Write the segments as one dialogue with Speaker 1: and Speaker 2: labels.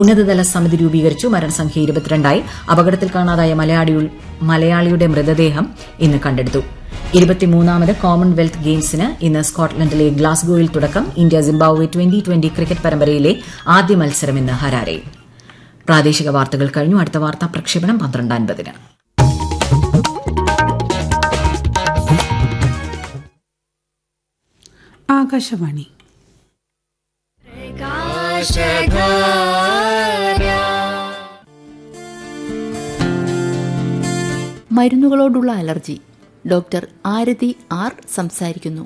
Speaker 1: ഉന്നതതല സമിതി രൂപീകരിച്ചു. മരണസംഖ്യ 22 അപകടത്തിൽ കാണാതായ മലയാളിയുടെ മൃതദേഹം ഇന്ന് കണ്ടെടുത്തു. 23ാമത് കോമൺവെൽത്ത് ഗെയിംസിന് ഇന്ന് സ്കോട്ട്ലൻഡിലെ ഗ്ലാസ്ഗോയിൽ തുടക്കം. ഇന്ത്യ സിംബാബ്വെ 2020 ക്രിക്കറ്റ് പരമ്പരയിലെ ആദ്യ മത്സരം ഇന്ന് ഹരാരെയിൽ. പ്രാദേശിക വാർത്തകൾ കഴിഞ്ഞു. അടുത്ത വാർത്താ പ്രക്ഷേപണം 12:50-ന്.
Speaker 2: ആകാശവാണി.
Speaker 3: മരുന്നുകളോടുള്ള അലർജി. ഡോക്ടർ ആരതി ആർ സംസാരിക്കുന്നു.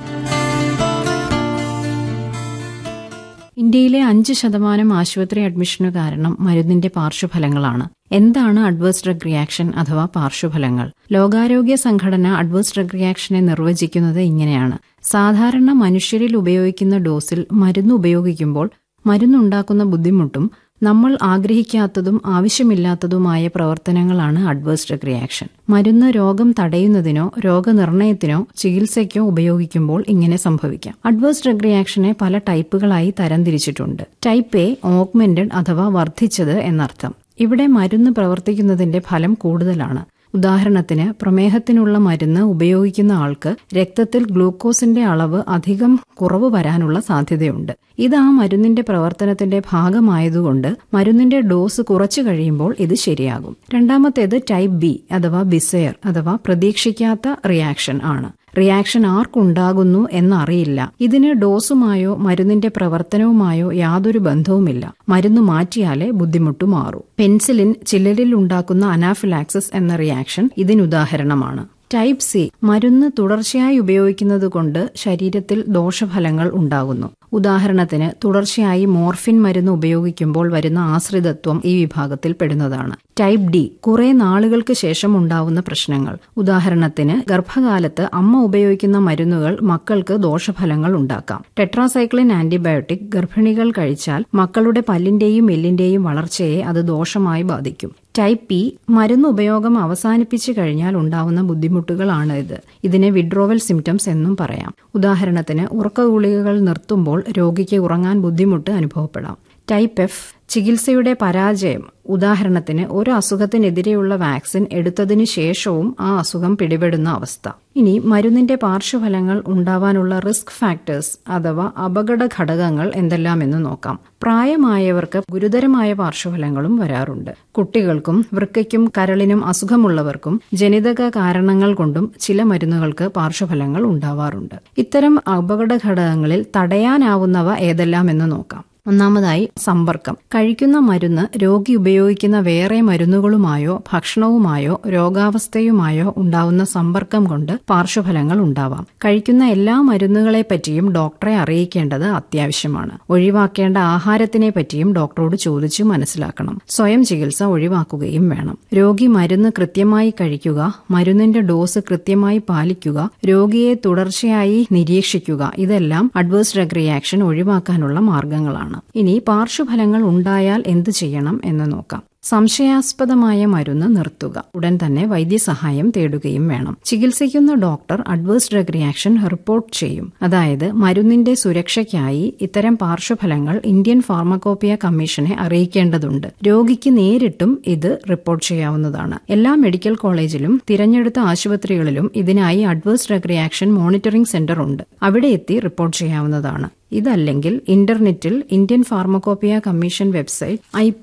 Speaker 2: ഇന്ത്യയിലെ 5% ആശുപത്രി അഡ്മിഷനു കാരണം മരുന്നിന്റെ പാർശ്വഫലങ്ങളാണ്. എന്താണ് അഡ്വേഴ്സ് ഡ്രഗ് റിയാക്ഷൻ അഥവാ പാർശ്വഫലങ്ങൾ? ലോകാരോഗ്യ സംഘടന അഡ്വേഴ്സ് ഡ്രഗ് റിയാക്ഷനെ നിർവചിക്കുന്നത് ഇങ്ങനെയാണ്. സാധാരണ മനുഷ്യരിൽ ഉപയോഗിക്കുന്ന ഡോസിൽ മരുന്ന് ഉപയോഗിക്കുമ്പോൾ മരുന്നുണ്ടാക്കുന്ന ബുദ്ധിമുട്ടും നമ്മൾ ആഗ്രഹിക്കാത്തതും ആവശ്യമില്ലാത്തതുമായ പ്രവർത്തനങ്ങളാണ് അഡ്വേഴ്സ് ഡ്രഗ് റിയാക്ഷൻ. മരുന്ന് രോഗം തടയുന്നതിനോ രോഗനിർണയത്തിനോ ചികിത്സയ്ക്കോ ഉപയോഗിക്കുമ്പോൾ ഇങ്ങനെ സംഭവിക്കാം. അഡ്വേഴ്സ് ഡ്രഗ് റിയാക്ഷനെ പല ടൈപ്പുകളായി തരംതിരിച്ചിട്ടുണ്ട്. ടൈപ്പ് എ ഓഗ്മെന്റഡ് അഥവാ വർദ്ധിച്ചത് എന്നർത്ഥം. ഇവിടെ മരുന്ന് പ്രവർത്തിക്കുന്നതിന്റെ ഫലം കൂടുതലാണ്. ഉദാഹരണത്തിന്, പ്രമേഹത്തിനുള്ള മരുന്ന് ഉപയോഗിക്കുന്ന ആൾക്ക് രക്തത്തിൽ ഗ്ലൂക്കോസിന്റെ അളവ് അധികം കുറവ് വരാനുള്ള സാധ്യതയുണ്ട്. ഇത് ആ മരുന്നിന്റെ പ്രവർത്തനത്തിന്റെ ഭാഗമായതുകൊണ്ട് മരുന്നിന്റെ ഡോസ് കുറച്ചു കഴിയുമ്പോൾ ഇത് ശരിയാകും. രണ്ടാമത്തേത് ടൈപ്പ് ബി അഥവാ ബിസെയർ അഥവാ പ്രതീക്ഷിക്കാത്ത റിയാക്ഷൻ ആണ്. റിയാക്ഷൻ ആർക്കുണ്ടാകുന്നു എന്നറിയില്ല. ഇതിന് ഡോസുമായോ മരുന്നിന്റെ പ്രവർത്തനവുമായോ യാതൊരു ബന്ധവുമില്ല. മരുന്ന് മാറ്റിയാലേ ബുദ്ധിമുട്ടു മാറൂ. പെൻസിലിൻ ചിലരിൽ ഉണ്ടാക്കുന്ന അനാഫിലാക്സിസ് എന്ന റിയാക്ഷൻ ഇതിനുദാഹരണമാണ്. ടൈപ്പ് സി മരുന്ന് തുടർച്ചയായി ഉപയോഗിക്കുന്നതുകൊണ്ട് ശരീരത്തിൽ ദോഷഫലങ്ങൾ ഉണ്ടാകുന്നു. ഉദാഹരണത്തിന്, തുടർച്ചയായി മോർഫിൻ മരുന്ന് ഉപയോഗിക്കുമ്പോൾ വരുന്ന ആശ്രിതത്വം ഈ വിഭാഗത്തിൽ പെടുന്നതാണ്. ടൈപ്പ് ഡി കുറെ നാളുകൾക്ക് ശേഷം ഉണ്ടാവുന്ന പ്രശ്നങ്ങൾ. ഉദാഹരണത്തിന്, ഗർഭകാലത്ത് അമ്മ ഉപയോഗിക്കുന്ന മരുന്നുകൾ മക്കൾക്ക് ദോഷഫലങ്ങൾ ഉണ്ടാക്കാം. ടെട്രാസൈക്ലിൻ ആന്റിബയോട്ടിക് ഗർഭിണികൾ കഴിച്ചാൽ മക്കളുടെ പല്ലിന്റെയും എല്ലിന്റെയും വളർച്ചയെ അത് ദോഷമായി ബാധിക്കും. ടൈപ്പ് പി മരുന്ന് ഉപയോഗം അവസാനിപ്പിച്ചു കഴിഞ്ഞാൽ ഉണ്ടാവുന്ന ബുദ്ധിമുട്ടുകളാണ് ഇത്. ഇതിനെ വിഡ്രോവൽ സിംറ്റംസ് എന്നും പറയാം. ഉദാഹരണത്തിന്, ഉറക്ക ഗുളികകൾ നിർത്തുമ്പോൾ രോഗിക്ക് ഉറങ്ങാൻ ബുദ്ധിമുട്ട് അനുഭവപ്പെടാം. ടൈപ്പ് എഫ് ചികിത്സയുടെ പരാജയം. ഉദാഹരണത്തിന്, ഒരു അസുഖത്തിനെതിരെയുള്ള വാക്സിൻ എടുത്തതിനു ശേഷവും ആ അസുഖം പിടിപെടുന്ന അവസ്ഥ. ഇനി മരുന്നിന്റെ പാർശ്വഫലങ്ങൾ ഉണ്ടാവാനുള്ള റിസ്ക് ഫാക്ടേഴ്സ് അഥവാ അപകട ഘടകങ്ങൾ എന്തെല്ലാമെന്ന് നോക്കാം. പ്രായമായവർക്ക് ഗുരുതരമായ പാർശ്വഫലങ്ങളും വരാറുണ്ട്. കുട്ടികൾക്കും വൃക്കയ്ക്കും കരളിനും അസുഖമുള്ളവർക്കും ജനിതക കാരണങ്ങൾ കൊണ്ടും ചില മരുന്നുകൾക്ക് പാർശ്വഫലങ്ങൾ ഉണ്ടാവാറുണ്ട്. ഇത്തരം അപകട ഘടകങ്ങളിൽ തടയാനാവുന്നവ ഏതെല്ലാമെന്ന് നോക്കാം. ഒന്നാമതായി സമ്പർക്കം. കഴിക്കുന്ന മരുന്ന് രോഗി ഉപയോഗിക്കുന്ന വേറെ മരുന്നുകളുമായോ ഭക്ഷണവുമായോ രോഗാവസ്ഥയുമായോ ഉണ്ടാവുന്ന സമ്പർക്കം കൊണ്ട് പാർശ്വഫലങ്ങൾ ഉണ്ടാവാം. കഴിക്കുന്ന എല്ലാ മരുന്നുകളെപ്പറ്റിയും ഡോക്ടറെ അറിയിക്കേണ്ടത് അത്യാവശ്യമാണ്. ഒഴിവാക്കേണ്ട ആഹാരത്തിനെ പറ്റിയും ഡോക്ടറോട് ചോദിച്ചു മനസ്സിലാക്കണം. സ്വയം ചികിത്സ ഒഴിവാക്കുകയും വേണം. രോഗി മരുന്ന് കൃത്യമായി കഴിക്കുക, മരുന്നിന്റെ ഡോസ് കൃത്യമായി പാലിക്കുക, രോഗിയെ തുടർച്ചയായി നിരീക്ഷിക്കുക. ഇതെല്ലാം അഡ്വേഴ്സ് ഡ്രഗ് റിയാക്ഷൻ ഒഴിവാക്കാനുള്ള മാർഗങ്ങളാണ്. ഇനി പാർശ്വഫലങ്ങൾ ഉണ്ടായാൽ എന്ത് ചെയ്യണം എന്ന് നോക്കാം. സംശയാസ്പദമായ മരുന്ന് നിർത്തുക. ഉടൻ തന്നെ വൈദ്യസഹായം തേടുകയും വേണം. ചികിത്സിക്കുന്ന doctor adverse drug reaction report ചെയ്യും. അതായത് മരുന്നിന്റെ സുരക്ഷയ്ക്കായി ഇത്തരം പാർശ്വഫലങ്ങൾ ഇന്ത്യൻ ഫാർമക്കോപ്പിയ കമ്മീഷനെ അറിയിക്കേണ്ടതുണ്ട്. രോഗിക്ക് നേരിട്ടും ഇത് റിപ്പോർട്ട് ചെയ്യാവുന്നതാണ്. എല്ലാ മെഡിക്കൽ കോളേജിലും തിരഞ്ഞെടുത്ത ആശുപത്രികളിലും ഇതിനായി adverse drug reaction monitoring centre ഉണ്ട്. അവിടെ എത്തി റിപ്പോർട്ട് ചെയ്യാവുന്നതാണ്. ഇതല്ലെങ്കിൽ ഇന്റർനെറ്റിൽ Indian pharmacopoeia commission website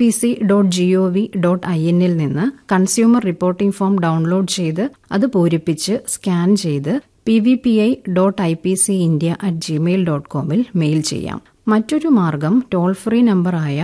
Speaker 2: ipc.gov.in നിന്ന് കൺസ്യൂമർ റിപ്പോർട്ടിംഗ് ഫോം ഡൗൺലോഡ് ചെയ്ത് അത് പൂരിപ്പിച്ച് സ്കാൻ ചെയ്ത് pvpi.ipcindia@gmail.com മെയിൽ ചെയ്യാം. മറ്റൊരു മാർഗം ടോൾ ഫ്രീ നമ്പറായ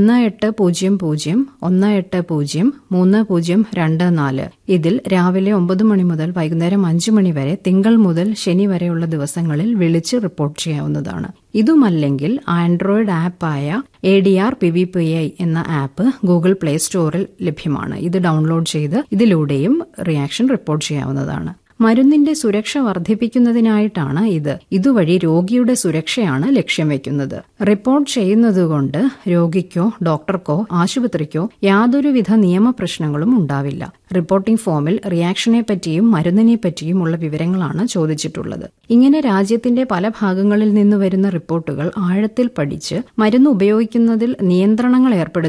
Speaker 2: 1800-180-3024. ഇതിൽ രാവിലെ 9 മണി മുതൽ വൈകുന്നേരം 5 മണി വരെ തിങ്കൾ മുതൽ ശനി വരെയുള്ള ദിവസങ്ങളിൽ വിളിച്ച് റിപ്പോർട്ട് ചെയ്യാവുന്നതാണ്. ഇതുമല്ലെങ്കിൽ ആൻഡ്രോയിഡ് ആപ്പായ ADR PVPI എന്ന ആപ്പ് ഗൂഗിൾ പ്ലേ സ്റ്റോറിൽ ലഭ്യമാണ്. ഇത് ഡൗൺലോഡ് ചെയ്ത് ഇതിലൂടെയും റിയാക്ഷൻ റിപ്പോർട്ട് ചെയ്യാവുന്നതാണ്. മരുന്നിന്റെ സുരക്ഷ വർദ്ധിപ്പിക്കുന്നതിനായിട്ടാണ് ഇത്. ഇതുവഴി രോഗിയുടെ സുരക്ഷയാണ് ലക്ഷ്യം വെക്കുന്നത്. റിപ്പോർട്ട് ചെയ്യുന്നതുകൊണ്ട് രോഗിക്കോ ഡോക്ടർക്കോ ആശുപത്രിക്കോ യാതൊരുവിധ നിയമപ്രശ്നങ്ങളും ഉണ്ടാവില്ല. റിപ്പോർട്ടിംഗ് ഫോമിൽ റിയാക്ഷനെ പറ്റിയും മരുന്നിനെ പറ്റിയും ഉള്ള വിവരങ്ങളാണ് ചോദിച്ചിട്ടുള്ളത്. ഇങ്ങനെ രാജ്യത്തിന്റെ പല ഭാഗങ്ങളിൽ നിന്ന് വരുന്ന റിപ്പോർട്ടുകൾ ആഴത്തിൽ പഠിച്ച് മരുന്ന് ഉപയോഗിക്കുന്നതിൽ നിയന്ത്രണങ്ങൾ ഏർപ്പെടുത്തി